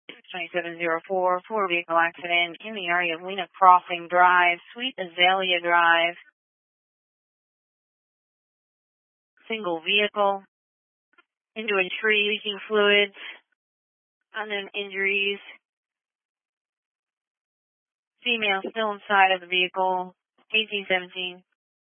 2704, vehicle accident in the area of Lena Crossing Drive, Suite Azalea Drive. Single vehicle. Into a tree, leaking fluids. Unknown injuries. Female still inside of the vehicle. 1817.